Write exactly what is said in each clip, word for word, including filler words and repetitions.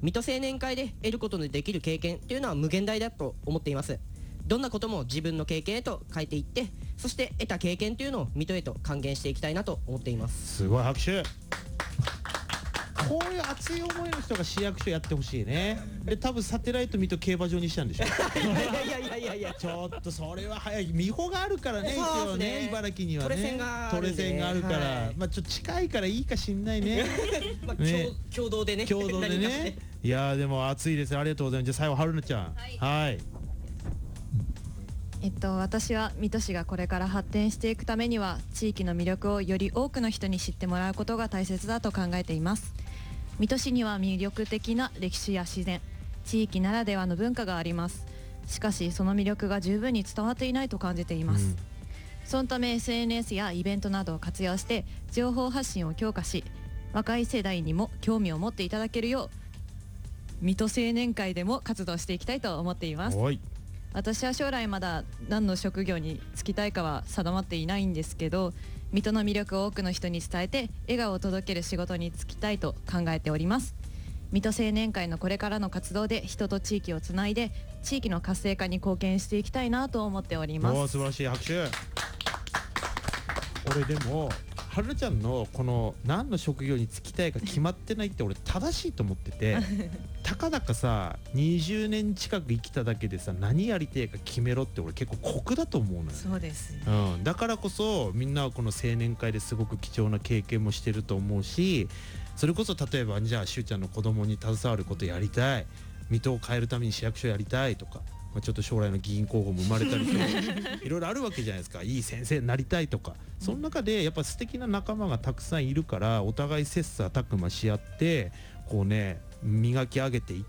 水戸青年会で得ることのできる経験というのは無限大だと思っています。どんなことも自分の経験へと変えていって、そして得た経験というのを水戸へと還元していきたいなと思っています。 すごい拍手。こういう熱い思いの人が市役所やってほしいね。で多分サテライト水戸競馬場にしたんでしょ。 いやいやいやいやいや、 ちょっとそれは早い。美穂があるからね、一応ね、茨城にはねトレセンがあるんで、 トレセンがあるから、 はい、 まあちょっと近いからいいかしんないね。 まあ、 ね共同でね、 共同でね。いやーでも熱いです。ありがとうございます。じゃあ最後春菜ちゃん。はい、はい。 えっと、私は水戸市がこれから発展していくためには地域の魅力をより多くの人に知ってもらうことが大切だと考えています。水戸市には魅力的な歴史や自然、地域ならではの文化があります。しかしその魅力が十分に伝わっていないと感じています、うん、そのため エスエヌエス やイベントなどを活用して情報発信を強化し、若い世代にも興味を持っていただけるよう水戸青年会でも活動していきたいと思っています。私は将来まだ何の職業に就きたいかは定まっていないんですけど、水戸の魅力を多くの人に伝えて笑顔を届ける仕事に就きたいと考えております。水戸青年会のこれからの活動で人と地域をつないで地域の活性化に貢献していきたいなと思っております。 お、素晴らしい、拍手。俺でも春菜ちゃんのこの何の職業に就きたいか決まってないって俺正しいと思っててたかだかさにじゅうねん近く生きただけでさ何やりてえか決めろって俺結構酷だと思うのよ。 そうですね、 うん、だからこそみんなはこの青年会ですごく貴重な経験もしてると思うし、それこそ例えばじゃあしゅうちゃんの子供に携わることやりたい、水戸を変えるために市役所やりたいとか、まあ、ちょっと将来の議員候補も生まれたりとかいろいろあるわけじゃないですか。いい先生になりたいとか、その中でやっぱ素敵な仲間がたくさんいるからお互い切磋琢磨し合ってこうね磨き上げていって、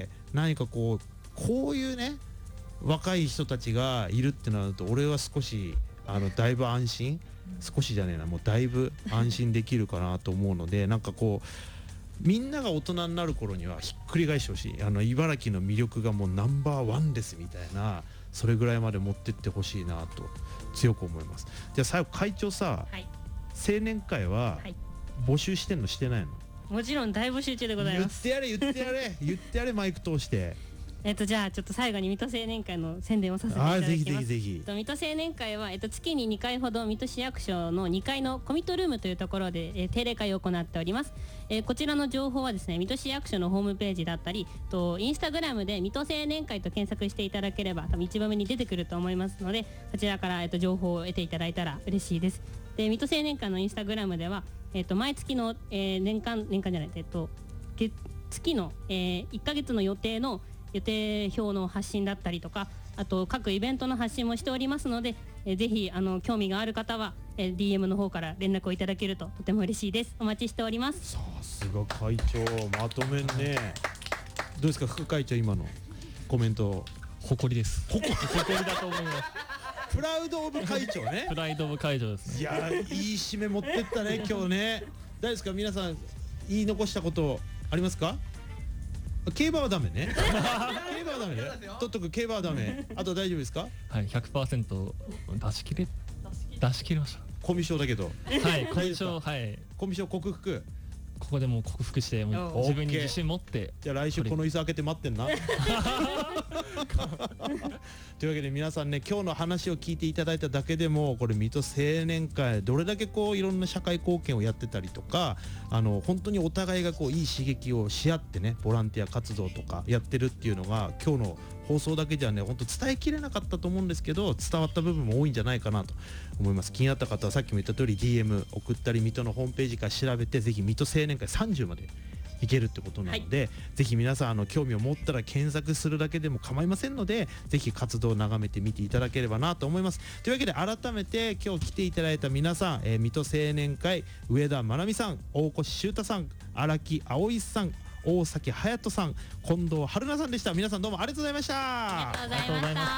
うん、何かこうこういうね若い人たちがいるってなると俺は少しあのだいぶ安心、少しじゃねえなもうだいぶ安心できるかなと思うのでなんかこうみんなが大人になる頃にはひっくり返してほしい。あの茨城の魅力がもうナンバーワンですみたいな、それぐらいまで持ってってほしいなと強く思います。じゃあ最後会長さ、はい、青年会は募集してんのしてないの？ もちろん大募集中でございます。 言ってやれ言ってやれ言ってやれマイク通して。 えっとじゃあちょっと最後に水戸青年会の宣伝をさせていただきます。 ぜひぜひぜひ。 水戸青年会は、えっと、月ににかいほど水戸市役所のにかいのコミットルームというところで、えー、定例会を行っております。えー、こちらの情報はですね水戸市役所のホームページだったりとインスタグラムで水戸青年会と検索していただければ多分一番目に出てくると思いますので、そちらから、えっと、情報を得ていただいたら嬉しいです。で水戸青年会のインスタグラムでは、えっと、毎月の、えー、年間年間じゃない、えっと、月月の、えー、いっかげつの予定の予定表の発信だったりとか、あと各イベントの発信もしておりますので、えー、ぜひあの興味がある方は、えー、ディーエム の方から連絡をいただけるととても嬉しいです。お待ちしております。 さすが会長まとめんね。どうですか副会長今のコメント。 誇りです。 誇りだと思いますプラウドオブ会長ね。 プライドオブ会長ですね。 いやいい締め持ってったね今日ね。大丈夫ですか皆さん、言い残したことありますか？競馬はダメね競馬はダメね取っとく。競馬はダメ。あと大丈夫ですか？ はい ひゃくパーセント 出し切れ出し切りました。 コミュ障だけどはいコミュ障はいコミュ障克服。 ここでもう克服してもう自分に自信持って。 じゃあ来週この椅子開けて待ってんなというわけで皆さんね今日の話を聞いていただいただけでもこれ水戸青年会どれだけこういろんな社会貢献をやってたりとか、あの本当にお互いがこういい刺激をし合ってねボランティア活動とかやってるっていうのが今日の放送だけじゃね本当伝えきれなかったと思うんですけど伝わった部分も多いんじゃないかなと思います。気になった方はさっきも言った通り ディーエム 送ったり水戸のホームページから調べてぜひ水戸青年会さんじゅうまでいけるってことなので、はい、ぜひ皆さんあの興味を持ったら検索するだけでも構いませんのでぜひ活動を眺めてみていただければなと思います。というわけで改めて今日来ていただいた皆さん、えー、水戸青年会上田真奈美さん、大越修太さん、荒木葵さん、大崎隼人さん、近藤春菜さんでした。皆さんどうもありがとうございました。 ありがとうございました。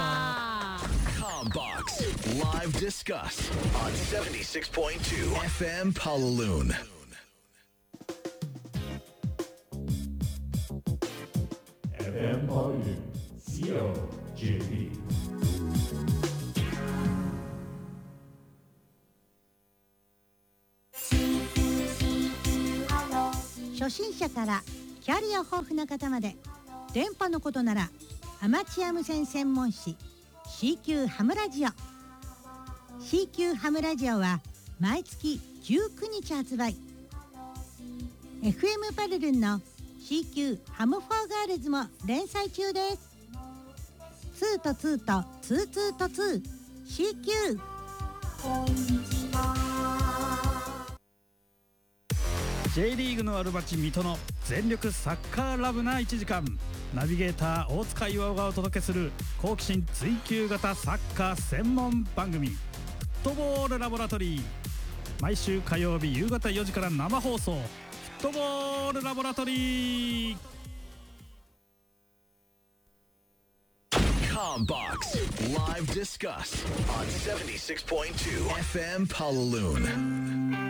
Combox Live Discuss on seventy-six point two F M Pawaloon。 エフエム Pawaloonシーオージェーピー。 初心者からキャリア豊富な方まで、電波のことならアマチュア無線専門誌 シーキュー ハムラジオ。 シーキュー ハムラジオは毎月じゅうくにち発売。 エフエム パルルンの シーキュー ハムフォーガールズも連載中です。ツーとツーとツーツーとツー シーキュー。 J リーグのある町水戸の全力サッカーラブないちじかん、ナビゲーター大塚岩尾がお届けする好奇心追求型サッカー専門番組、フットボールラボラトリー。毎週火曜日夕方よじから生放送、フットボールラボラトリー。 Combox Live Discuss on seventy-six point two エフエム Palaloon.